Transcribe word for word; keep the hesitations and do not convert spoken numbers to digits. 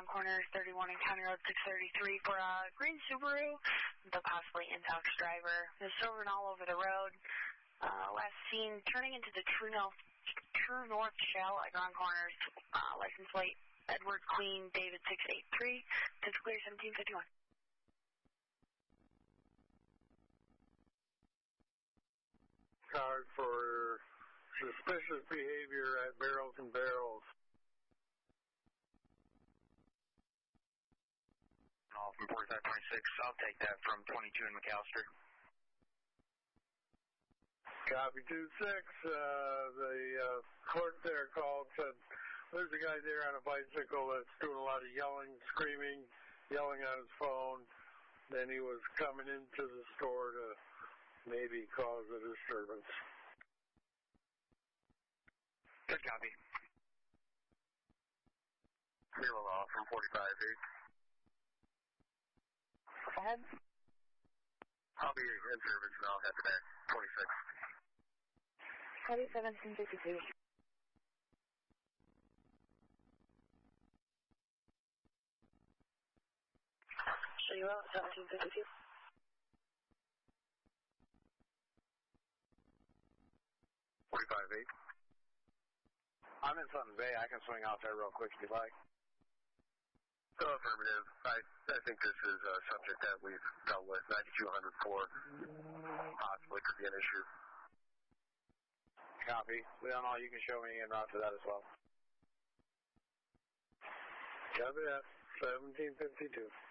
Ground Corners thirty-one and County Road six thirty-three for a green Subaru, the possibly Intox driver. Is silver and all over the road. Uh, last seen turning into the True North, True North Shell at Ground Corners. Uh, license plate Edward Queen David six eight three. It's clear seventeen fifty-one. Card for suspicious behavior at Barrels and Barrels. All from forty-five twenty-six, I'll take that from twenty-two in McAllister. Copy two six. Uh, the uh, clerk there called, said there's a guy there on a bicycle that's doing a lot of yelling, screaming, yelling on his phone. Then he was coming into the store to maybe cause a disturbance. Good copy. Zero law from forty-five eight. Go ahead. I'll be in service and I'll head back. twenty-six. Copy seventeen fifty-two. Show you out, seventeen fifty-two. forty-five eight. I'm in Sutton Bay. I can swing out there real quick if you'd like. So affirmative. I, I think this is a subject that we've dealt with. ninety-two oh four possibly could be an issue. Copy. Leon, all you can show me en route to that as well. Copy that. seventeen fifty-two.